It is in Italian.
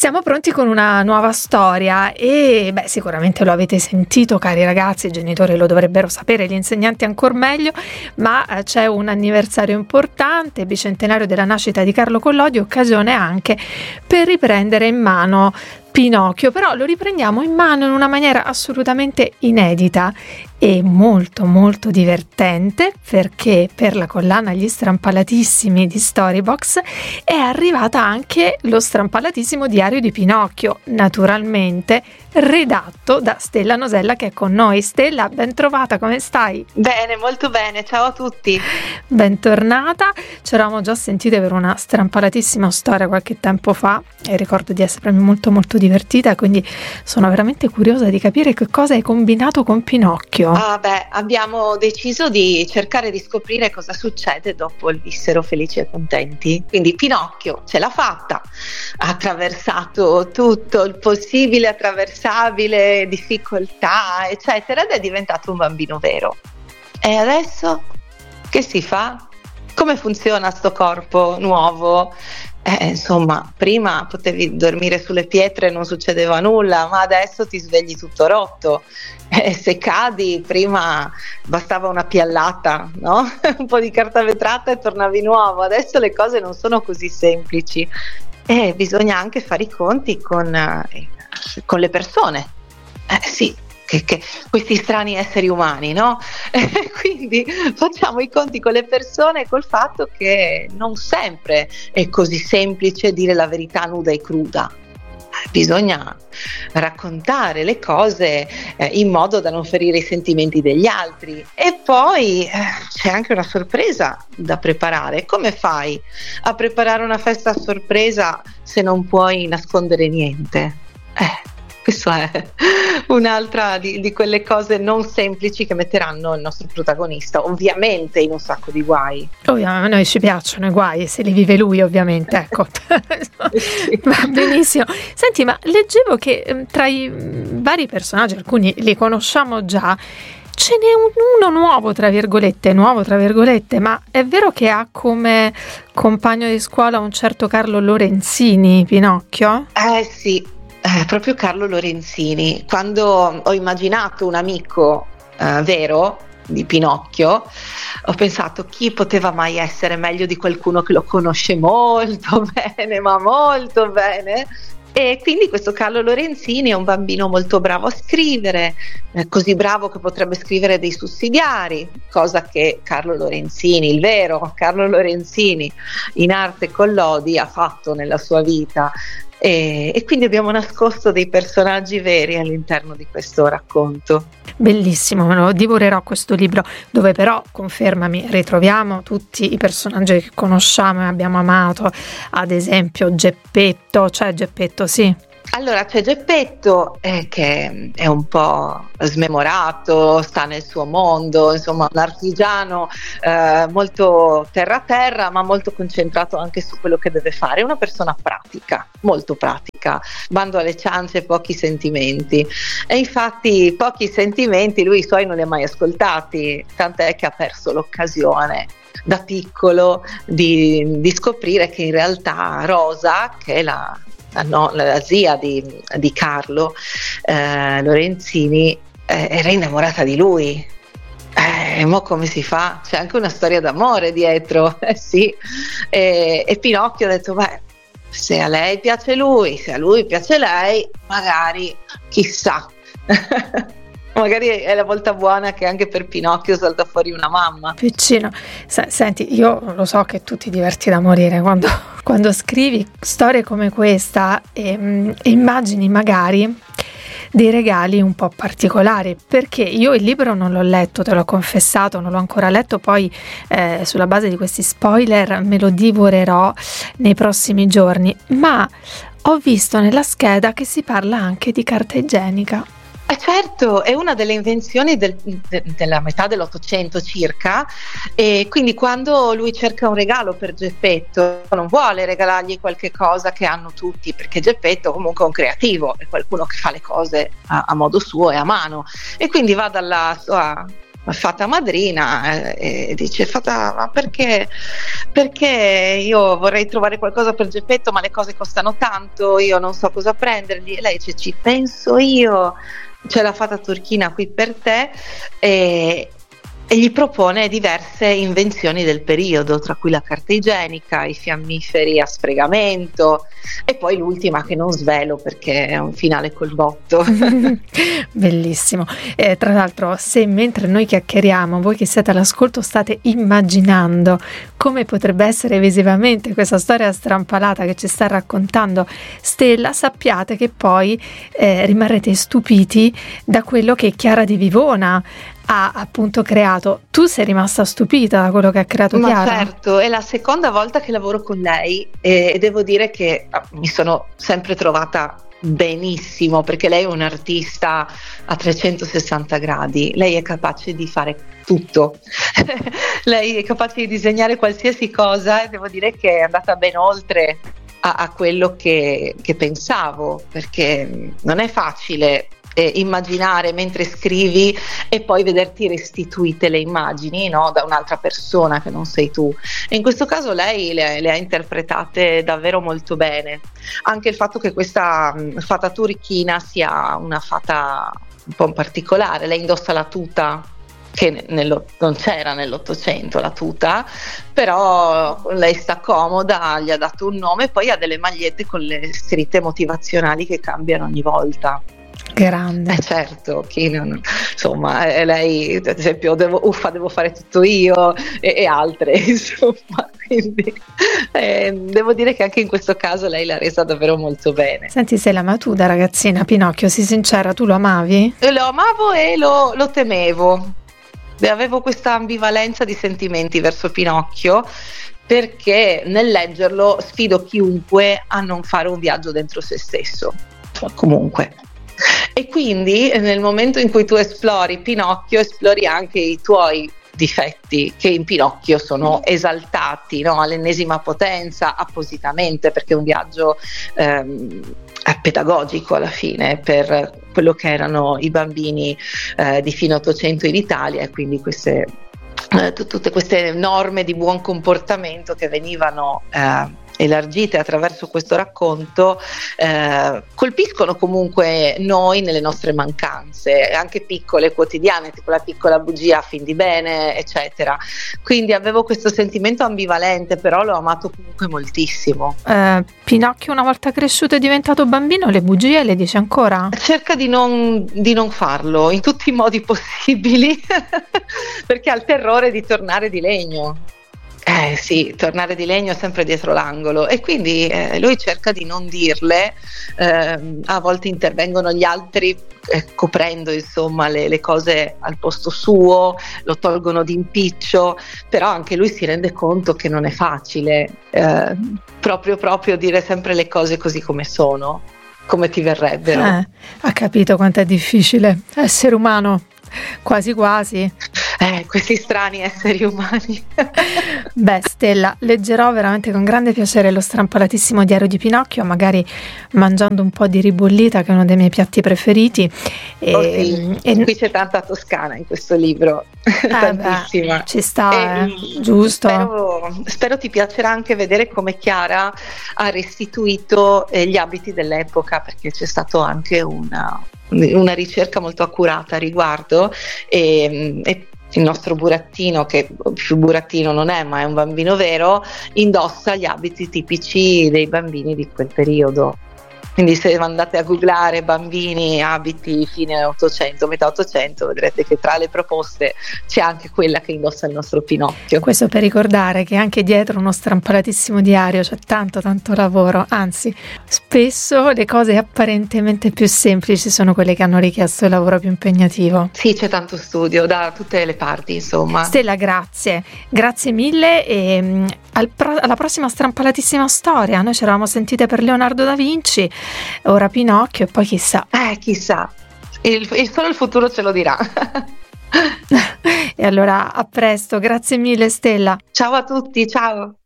Siamo pronti con una nuova storia e sicuramente lo avete sentito, cari ragazzi, i genitori lo dovrebbero sapere, gli insegnanti ancor meglio, ma c'è un anniversario importante, bicentenario della nascita di Carlo Collodi, occasione anche per riprendere in mano Pinocchio, però lo riprendiamo in mano in una maniera assolutamente inedita e molto molto divertente, perché per la collana Gli Strampalatissimi di Storybox è arrivata anche lo strampalatissimo diario di Pinocchio, naturalmente redatto da Stella Nosella, che è con noi. Stella, ben trovata, come stai? Bene, molto bene, ciao a tutti. Bentornata, ci eravamo già sentite per una strampalatissima storia qualche tempo fa e ricordo di essere molto molto divertita, quindi sono veramente curiosa di capire che cosa hai combinato con Pinocchio. Abbiamo deciso di cercare di scoprire cosa succede dopo il vissero felici e contenti. Quindi Pinocchio ce l'ha fatta, ha attraversato tutto il possibile attraversabile, difficoltà, eccetera, ed è diventato un bambino vero. E adesso che si fa? Come funziona sto corpo nuovo? Insomma, prima potevi dormire sulle pietre e non succedeva nulla, ma adesso ti svegli tutto rotto. Se cadi, prima bastava una piallata, no? Un po' di carta vetrata e tornavi nuovo. Adesso le cose non sono così semplici e bisogna anche fare i conti con le persone. Sì. Che questi strani esseri umani, no? Quindi facciamo i conti con le persone e col fatto che non sempre è così semplice dire la verità nuda e cruda. Bisogna raccontare le cose in modo da non ferire i sentimenti degli altri. E poi c'è anche una sorpresa da preparare. Come fai a preparare una festa a sorpresa se non puoi nascondere niente? Questa è un'altra di quelle cose non semplici che metteranno il nostro protagonista ovviamente in un sacco di guai. Ovviamente a noi ci piacciono i guai, se li vive lui ovviamente, ecco. Sì. Va benissimo. Senti, ma leggevo che tra i vari personaggi, alcuni li conosciamo già, ce n'è uno nuovo tra virgolette, ma è vero che ha come compagno di scuola un certo Carlo Lorenzini, Pinocchio? Sì. Proprio Carlo Lorenzini. Quando ho immaginato un amico vero di Pinocchio, ho pensato chi poteva mai essere meglio di qualcuno che lo conosce molto bene, ma molto bene. E quindi questo Carlo Lorenzini è un bambino molto bravo a scrivere, così bravo che potrebbe scrivere dei sussidiari, cosa che Carlo Lorenzini, il vero Carlo Lorenzini, in arte Collodi ha fatto nella sua vita. E quindi abbiamo nascosto dei personaggi veri all'interno di questo racconto. Bellissimo, me lo divorerò questo libro, dove però, confermami, ritroviamo tutti i personaggi che conosciamo e abbiamo amato, ad esempio Geppetto, sì. Allora c'è Geppetto che è un po' smemorato, sta nel suo mondo, insomma un artigiano molto terra ma molto concentrato anche su quello che deve fare, è una persona pratica, molto pratica, bando alle ciance, pochi sentimenti, e infatti pochi sentimenti lui i suoi non li ha mai ascoltati, tant'è che ha perso l'occasione da piccolo di scoprire che in realtà Rosa, che è la zia di Carlo Lorenzini, era innamorata di lui. Mo come si fa? C'è anche una storia d'amore dietro, sì. E Pinocchio ha detto: beh, se a lei piace lui, se a lui piace lei, magari, chissà. Magari è la volta buona che anche per Pinocchio salta fuori una mamma. Piccino, senti, io lo so che tu ti diverti da morire quando scrivi storie come questa e immagini magari dei regali un po' particolari, perché io il libro non l'ho letto, te l'ho confessato, non l'ho ancora letto, poi sulla base di questi spoiler me lo divorerò nei prossimi giorni, ma ho visto nella scheda che si parla anche di carta igienica. Certo, è una delle invenzioni della metà dell'Ottocento circa, e quindi quando lui cerca un regalo per Geppetto non vuole regalargli qualche cosa che hanno tutti, perché Geppetto comunque è un creativo, è qualcuno che fa le cose a modo suo e a mano, e quindi va dalla sua fata madrina, e dice: Fata, ma perché io vorrei trovare qualcosa per Geppetto, ma le cose costano tanto, io non so cosa prendergli. E lei dice: ci penso io, c'è la fata turchina qui per te, e gli propone diverse invenzioni del periodo, tra cui la carta igienica, i fiammiferi a sfregamento, e poi l'ultima che non svelo perché è un finale col botto. Bellissimo. Tra l'altro, se mentre noi chiacchieriamo, voi che siete all'ascolto state immaginando come potrebbe essere visivamente questa storia strampalata che ci sta raccontando Stella, sappiate che poi rimarrete stupiti da quello che Chiara di Vivona ha appunto creato. Tu sei rimasta stupita da quello che ha creato Chiara? Ma certo, è la seconda volta che lavoro con lei, e devo dire che mi sono sempre trovata benissimo, perché lei è un'artista a 360 gradi, lei è capace di fare tutto. Lei è capace di disegnare qualsiasi cosa, e devo dire che è andata ben oltre a quello che pensavo, perché non è facile immaginare mentre scrivi e poi vederti restituite le immagini, no, da un'altra persona che non sei tu, e in questo caso lei le ha interpretate davvero molto bene. Anche il fatto che questa fata turchina sia una fata un po' particolare, lei indossa la tuta che non c'era nell'Ottocento, la tuta, però lei sta comoda, gli ha dato un nome, poi ha delle magliette con le scritte motivazionali che cambiano ogni volta. Grande. Certo, insomma, lei ad esempio devo fare tutto io, e altre, insomma, quindi devo dire che anche in questo caso lei l'ha resa davvero molto bene. Senti Stella, ma tu da ragazzina Pinocchio, sii sincera, tu lo amavi? Lo amavo e lo temevo, avevo questa ambivalenza di sentimenti verso Pinocchio, perché nel leggerlo sfido chiunque a non fare un viaggio dentro se stesso, comunque. E quindi nel momento in cui tu esplori Pinocchio, esplori anche i tuoi difetti, che in Pinocchio sono esaltati, no, all'ennesima potenza, appositamente, perché è un viaggio pedagogico alla fine per quello che erano i bambini di fine Ottocento in Italia, e quindi tutte queste norme di buon comportamento che venivano elargite attraverso questo racconto colpiscono comunque noi nelle nostre mancanze, anche piccole, quotidiane, tipo la piccola bugia a fin di bene, eccetera. Quindi avevo questo sentimento ambivalente, però l'ho amato comunque moltissimo. Pinocchio, una volta cresciuto e diventato bambino, le bugie le dice ancora? Cerca di non farlo in tutti i modi possibili perché ha il terrore di tornare di legno. Sì, tornare di legno sempre dietro l'angolo, e quindi lui cerca di non dirle, a volte intervengono gli altri coprendo insomma le cose al posto suo, lo tolgono d'impiccio, però anche lui si rende conto che non è facile proprio dire sempre le cose così come sono, come ti verrebbero. Ha capito quanto è difficile essere umano, quasi quasi. Questi strani esseri umani. Beh, Stella, leggerò veramente con grande piacere lo strampalatissimo diario di Pinocchio, magari mangiando un po' di ribollita, che è uno dei miei piatti preferiti. Qui c'è tanta toscana in questo libro, tantissima. Beh, ci sta, giusto. Spero ti piacerà anche vedere come Chiara ha restituito gli abiti dell'epoca, perché c'è stato anche una ricerca molto accurata a riguardo, e il nostro burattino, che più burattino non è ma è un bambino vero, indossa gli abiti tipici dei bambini di quel periodo. Quindi se andate a googlare bambini abiti fine 800, metà 800, vedrete che tra le proposte c'è anche quella che indossa il nostro Pinocchio. Questo per ricordare che anche dietro uno strampalatissimo diario c'è tanto lavoro, anzi spesso le cose apparentemente più semplici sono quelle che hanno richiesto il lavoro più impegnativo. Sì, c'è tanto studio da tutte le parti, insomma. Stella, grazie mille, e alla prossima strampalatissima storia. Noi ci eravamo sentite per Leonardo da Vinci, ora Pinocchio, e poi chissà. Chissà, solo il futuro ce lo dirà. E allora a presto, grazie mille Stella. Ciao a tutti, ciao.